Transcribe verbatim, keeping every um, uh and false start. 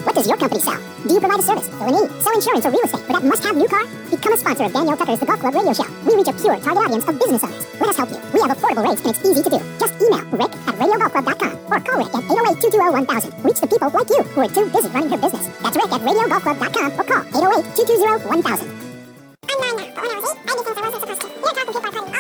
What does your company sell? Do you provide a service, fill a need, sell insurance or real estate for that must-have new car? Become a sponsor of Danielle Tucker's The Golf Club radio show. We reach a pure target audience of business owners. Let us help you. We have affordable rates and it's easy to do. Just email Rick at radio golf club dot com or call Rick at eight oh eight, two two oh, one thousand. Reach the people like you who are too busy running their business. That's Rick at radio golf club dot com or call eight oh eight, two two oh, one thousand. I'm Nana, but when I was eight, I became so I wasn't supposed to. You're talking people are putting